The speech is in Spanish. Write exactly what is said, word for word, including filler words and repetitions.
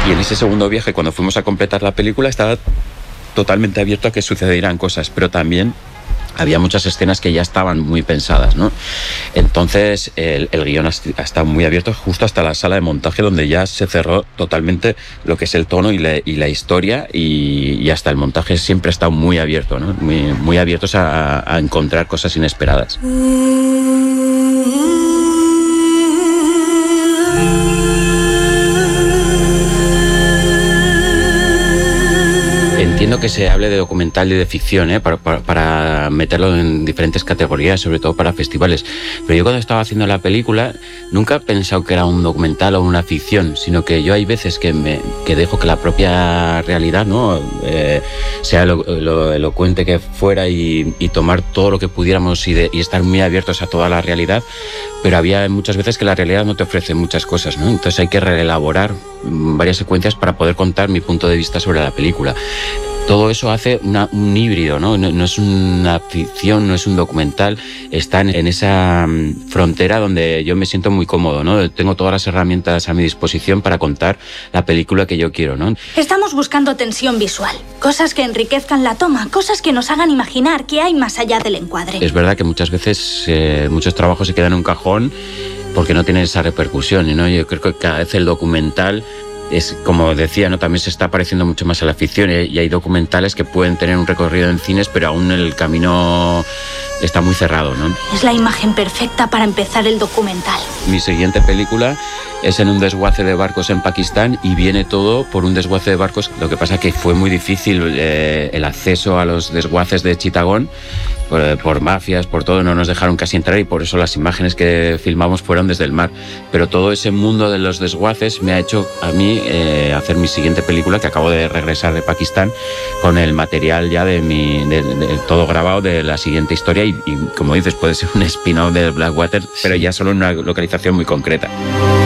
Y en ese segundo viaje, cuando fuimos a completar la película, estaba totalmente abierto a que sucedieran cosas, pero también había muchas escenas que ya estaban muy pensadas, ¿no? Entonces el, el guión ha estado muy abierto justo hasta la sala de montaje, donde ya se cerró totalmente lo que es el tono y la, y la historia, y, y hasta el montaje siempre ha estado muy abierto, ¿no? Muy, muy abiertos a, a encontrar cosas inesperadas. Entiendo que se hable de documental y de ficción, ¿eh? para, para, para meterlo en diferentes categorías, sobre todo para festivales. Pero yo cuando estaba haciendo la película nunca he pensado que era un documental o una ficción, sino que yo hay veces que, me, que dejo que la propia realidad, ¿no? eh, sea lo, lo elocuente que fuera y, y tomar todo lo que pudiéramos y, de, y estar muy abiertos a toda la realidad, pero había muchas veces que la realidad no te ofrece muchas cosas, ¿no? Entonces hay que reelaborar varias secuencias para poder contar mi punto de vista sobre la película. Todo eso hace una, un híbrido, ¿no? ¿no? No es una ficción, no es un documental, está en, en esa frontera donde yo me siento muy cómodo, ¿no? Tengo todas las herramientas a mi disposición para contar la película que yo quiero, ¿no? Estamos buscando tensión visual, cosas que enriquezcan la toma, cosas que nos hagan imaginar qué hay más allá del encuadre. Es verdad que muchas veces eh, muchos trabajos se quedan en un cajón porque no tienen esa repercusión, ¿no? Yo creo que cada vez el documental es, como decía, ¿no? También se está pareciendo mucho más a la ficción, ¿eh? Y hay documentales que pueden tener un recorrido en cines, pero aún el camino está muy cerrado, ¿no? Es la imagen perfecta para empezar el documental. Mi siguiente película es en un desguace de barcos en Pakistán y viene todo por un desguace de barcos. Lo que pasa que fue muy difícil eh, el acceso a los desguaces de Chittagong. Por, por mafias, por todo, no nos dejaron casi entrar y por eso las imágenes que filmamos fueron desde el mar. Pero todo ese mundo de los desguaces me ha hecho a mí eh, hacer mi siguiente película, que acabo de regresar de Pakistán con el material ya de mi de, de, de todo grabado de la siguiente historia y, y como dices, puede ser un spin-off de Blackwater, pero ya solo en una localización muy concreta.